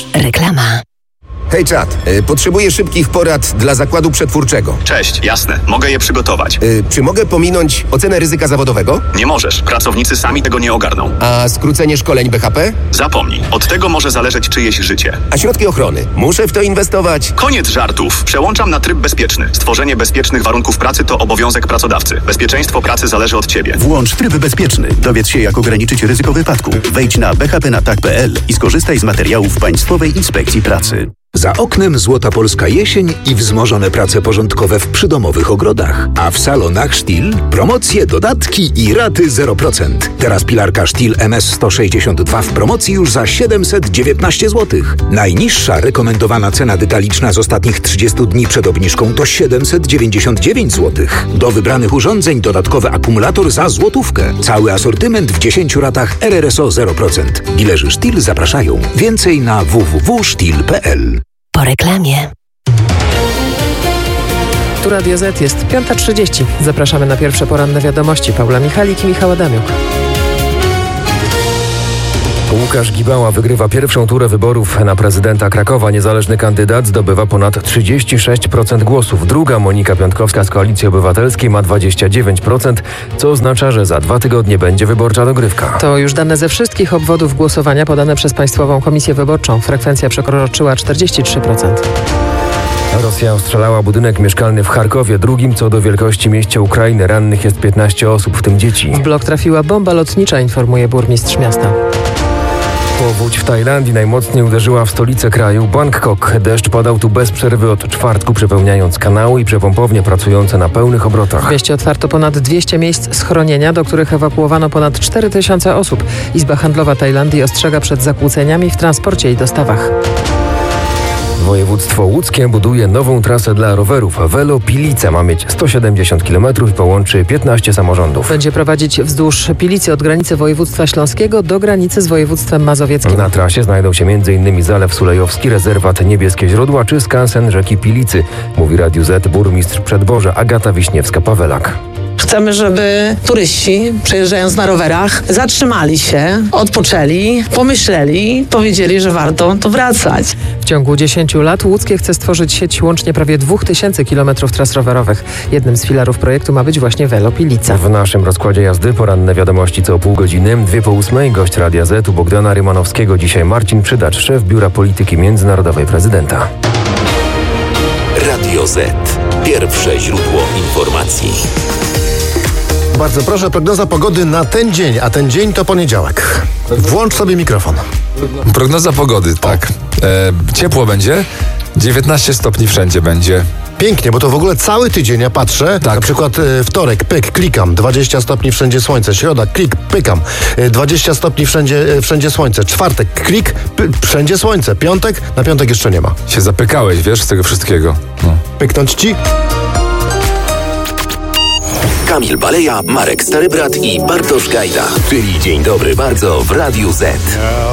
Reklama. Hej czat, potrzebuję szybkich porad dla zakładu przetwórczego. Cześć, jasne, mogę je przygotować. Czy mogę pominąć ocenę ryzyka zawodowego? Nie możesz, pracownicy sami tego nie ogarną. A skrócenie szkoleń BHP? Zapomnij, od tego może zależeć czyjeś życie. A środki ochrony? Muszę w to inwestować? Koniec żartów, przełączam na tryb bezpieczny. Stworzenie bezpiecznych warunków pracy to obowiązek pracodawcy. Bezpieczeństwo pracy zależy od ciebie. Włącz tryb bezpieczny. Dowiedz się, jak ograniczyć ryzyko wypadku. Wejdź na bhpnatak.pl i skorzystaj z materiałów Państwowej Inspekcji Pracy. Za oknem złota polska jesień i wzmożone prace porządkowe w przydomowych ogrodach. A w salonach Stihl promocje, dodatki i raty 0%. Teraz pilarka Stihl MS162 w promocji już za 719 zł. Najniższa rekomendowana cena detaliczna z ostatnich 30 dni przed obniżką to 799 zł. Do wybranych urządzeń dodatkowy akumulator za złotówkę. Cały asortyment w 10 ratach RRSO 0%. Dilerzy Stihl zapraszają. Więcej na www.stihl.pl. Po reklamie. Tu Radio Z, jest 5:30. Zapraszamy na pierwsze poranne wiadomości. Paula Michalik i Michał Adamiuk. Łukasz Gibała wygrywa pierwszą turę wyborów na prezydenta Krakowa. Niezależny kandydat zdobywa ponad 36% głosów. Druga, Monika Piątkowska z Koalicji Obywatelskiej, ma 29%, co oznacza, że za 2 tygodnie będzie wyborcza dogrywka. To już dane ze wszystkich obwodów głosowania podane przez Państwową Komisję Wyborczą. Frekwencja przekroczyła 43%. Rosja ostrzelała budynek mieszkalny w Charkowie, drugim co do wielkości mieście Ukrainy. Rannych jest 15 osób, w tym dzieci. W blok trafiła bomba lotnicza, informuje burmistrz miasta. Powódź w Tajlandii najmocniej uderzyła w stolicę kraju, Bangkok. Deszcz padał tu bez przerwy od czwartku, przepełniając kanały i przepompownie pracujące na pełnych obrotach. W mieście otwarto ponad 200 miejsc schronienia, do których ewakuowano ponad 4000 osób. Izba Handlowa Tajlandii ostrzega przed zakłóceniami w transporcie i dostawach. Województwo łódzkie buduje nową trasę dla rowerów. Velo Pilica ma mieć 170 km i połączy 15 samorządów. Będzie prowadzić wzdłuż Pilicy od granicy województwa śląskiego do granicy z województwem mazowieckim. Na trasie znajdą się m.in. Zalew Sulejowski, rezerwat Niebieskie Źródła czy skansen rzeki Pilicy, mówi Radiu Z burmistrz Przedborza Agata Wiśniewska-Pawelak. Chcemy, żeby turyści przejeżdżając na rowerach zatrzymali się, odpoczęli, pomyśleli, powiedzieli, że warto to wracać. W ciągu 10 lat Łódzkie chce stworzyć sieć łącznie prawie 2000 km tras rowerowych. Jednym z filarów projektu ma być właśnie Velo Pilica. W naszym rozkładzie jazdy poranne wiadomości co pół godziny, 2:08, gość Radia Z u Bogdana Rymanowskiego. Dzisiaj Marcin Przydacz, szef Biura Polityki Międzynarodowej Prezydenta. Radio Z. Pierwsze źródło informacji. Bardzo proszę, prognoza pogody na ten dzień, a ten dzień to poniedziałek. Włącz sobie mikrofon. Prognoza pogody, tak. Ciepło będzie, 19 stopni wszędzie będzie. Pięknie, bo to w ogóle cały tydzień ja patrzę, tak. Na przykład wtorek, pyk, klikam, 20 stopni wszędzie słońce, środa, klik, pykam, 20 stopni wszędzie słońce, czwartek, klik, wszędzie słońce, piątek, na piątek jeszcze nie ma. Się zapykałeś, wiesz, z tego wszystkiego. No. Pyknąć ci? Kamil Baleja, Marek Starybrat i Bartosz Gajda. Czyli Dzień Dobry Bardzo w Radiu Z.